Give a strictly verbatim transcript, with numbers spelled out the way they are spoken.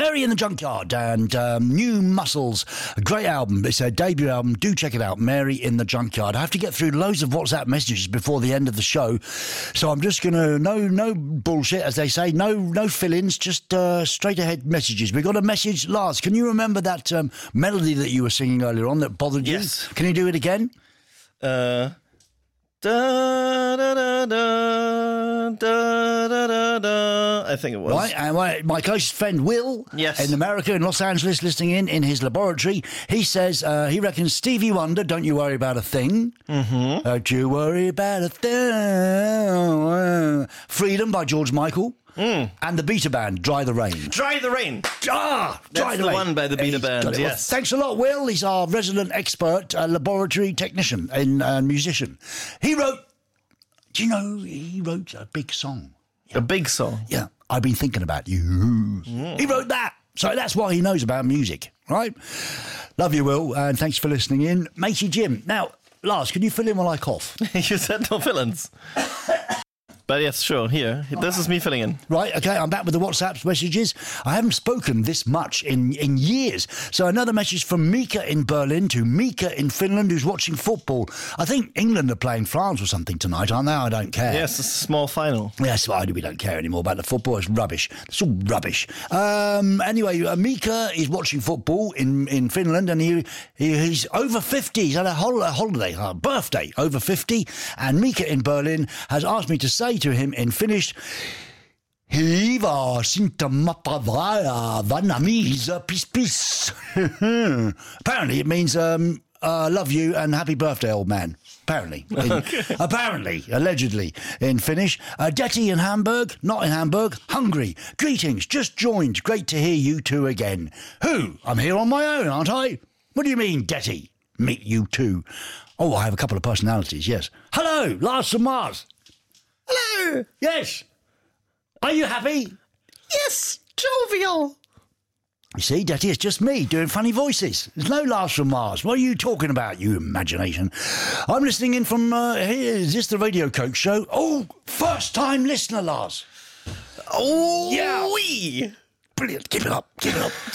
Mary in the Junkyard and um, New Muscles. A great album. It's a debut album. Do check it out. Mary in the Junkyard. I have to get through loads of WhatsApp messages before the end of the show, so I'm just going to, no no bullshit, as they say, no no fill-ins, just uh, straight ahead messages. We got a message. Lars, can you remember that um, melody that you were singing earlier on that bothered you? Yes. Can you do it again? Uh, da, da, da, da, da, da, da, da, I think it was. Right, and my, my closest friend Will, Yes. in America, in Los Angeles, listening in in his laboratory, he says uh, he reckons Stevie Wonder, Don't You Worry About a Thing. Mm-hmm. Don't you worry about a thing. Freedom by George Michael. Mm. And the Beta Band, Dry the Rain. Dry the Rain. Ah, Dry That's the the Rain. one by the Beta He's Band, got it. Well, yes. thanks a lot, Will. He's our resident expert, uh, laboratory technician and uh, musician. He wrote, do you know, he wrote a big song. A big song. Yeah, I've been thinking about you. Mm. He wrote that. So that's why he knows about music, right? Love you, Will, and thanks for listening in. Matey Jim. Now, Lars, can you fill in while I cough? You said no fill-ins. But yes, sure, here. This is me filling in. Right, okay, I'm back with the WhatsApp messages. I haven't spoken this much in, in years. So another message from Mika in Berlin to Mika in Finland, who's watching football. I think England are playing France or something tonight, aren't they? I don't care. Yes, it's a small final. Yes, well, we don't care anymore about the football. It's rubbish. It's all rubbish. Um, anyway, uh, Mika is watching football in, in Finland, and he, he he's over fifty. He's had a, hol- a holiday, a birthday, over fifty. And Mika in Berlin has asked me to say to him in Finnish, Hiva sintamapavaya vanamisa pis pis. Apparently it means um, uh, love you and happy birthday, old man. Apparently. In, okay. Apparently, allegedly, in Finnish. Uh, Detty in Hamburg, not in Hamburg, Hungary. Greetings, just joined. Great to hear you two again. Who? I'm here on my own, aren't I? What do you mean, Detty? Meet you two. Oh, I have a couple of personalities, yes. Hello, Lars from Mars. Hello. Yes. Are you happy? Yes, jovial. You see, Detty, it's just me doing funny voices. There's no Lars from Mars. What are you talking about, you imagination? I'm listening in from, uh, here, is this the Radio Coke show? Oh, first-time listener, Lars. Oh, yeah. wee. Brilliant. Keep it up. Keep it up.